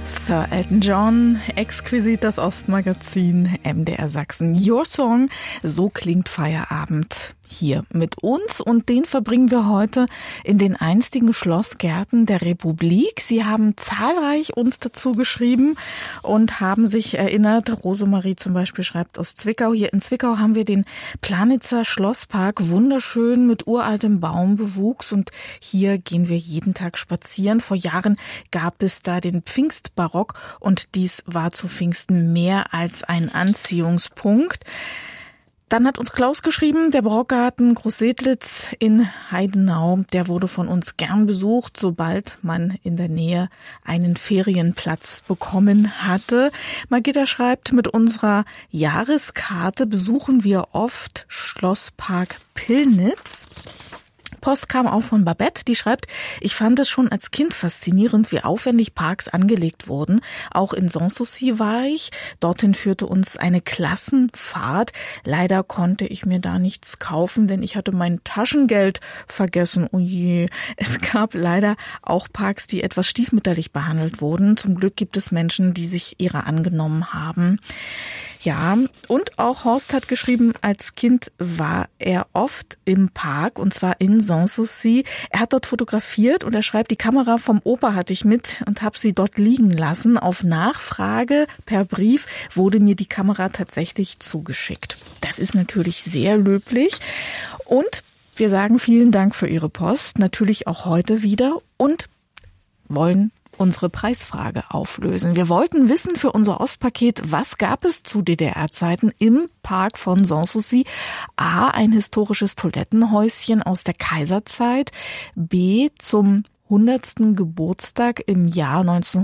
Sir Elton John, exquisit das Ostmagazin, MDR Sachsen. Your Song, so klingt Feierabend hier mit uns, und den verbringen wir heute in den einstigen Schlossgärten der Republik. Sie haben zahlreich uns dazu geschrieben und haben sich erinnert. Rosemarie zum Beispiel schreibt aus Zwickau. Hier in Zwickau haben wir den Planitzer Schlosspark, wunderschön mit uraltem Baumbewuchs, und hier gehen wir jeden Tag spazieren. Vor Jahren gab es da den Pfingstbarock, und dies war zu Pfingsten mehr als ein Anziehungspunkt. Dann hat uns Klaus geschrieben, der Barockgarten Großsedlitz in Heidenau, der wurde von uns gern besucht, sobald man in der Nähe einen Ferienplatz bekommen hatte. Margitta schreibt, mit unserer Jahreskarte besuchen wir oft Schlosspark Pillnitz. Post kam auch von Babette, die schreibt, ich fand es schon als Kind faszinierend, wie aufwendig Parks angelegt wurden. Auch in Sanssouci war ich. Dorthin führte uns eine Klassenfahrt. Leider konnte ich mir da nichts kaufen, denn ich hatte mein Taschengeld vergessen. Oh je. Es gab leider auch Parks, die etwas stiefmütterlich behandelt wurden. Zum Glück gibt es Menschen, die sich ihrer angenommen haben. Ja, und auch Horst hat geschrieben, als Kind war er oft im Park, und zwar in Sanssouci. Er hat dort fotografiert, und er schreibt, die Kamera vom Opa hatte ich mit und habe sie dort liegen lassen. Auf Nachfrage per Brief wurde mir die Kamera tatsächlich zugeschickt. Das ist natürlich sehr löblich, und wir sagen vielen Dank für Ihre Post, natürlich auch heute wieder, und wollen unsere Preisfrage auflösen. Wir wollten wissen für unser Ostpaket, was gab es zu DDR-Zeiten im Park von Sanssouci? A, ein historisches Toilettenhäuschen aus der Kaiserzeit. B, zum 100. Geburtstag im Jahr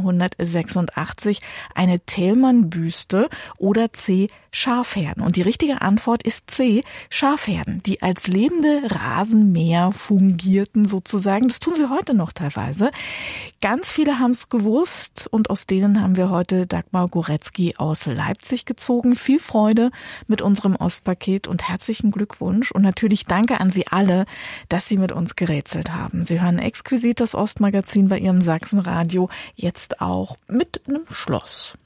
1986 eine Thälmann-Büste, oder C, Schafherden. Und die richtige Antwort ist C, Schafherden, die als lebende Rasenmäher fungierten sozusagen. Das tun sie heute noch teilweise. Ganz viele haben es gewusst, und aus denen haben wir heute Dagmar Goretzky aus Leipzig gezogen. Viel Freude mit unserem Ostpaket und herzlichen Glückwunsch. Und natürlich danke an Sie alle, dass Sie mit uns gerätselt haben. Sie hören exquisit das Ostmagazin bei Ihrem Sachsenradio, jetzt auch mit einem Schloss.